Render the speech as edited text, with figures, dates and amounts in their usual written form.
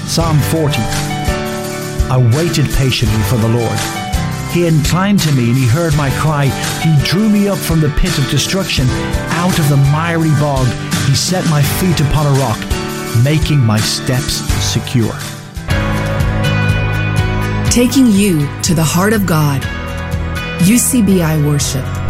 Psalm 40. I waited patiently for the Lord. He inclined to me and he heard my cry. He drew me up from the pit of destruction, out of the miry bog. He set my feet upon a rock, making my steps secure. Taking you to the heart of God. UCBI Worship.